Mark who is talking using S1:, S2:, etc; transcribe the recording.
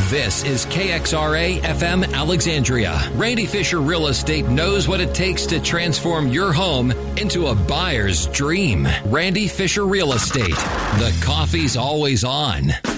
S1: This is KXRA FM Alexandria. Randy Fisher Real Estate knows what it takes to transform your home into a buyer's dream. Randy Fisher Real Estate. The coffee's always on.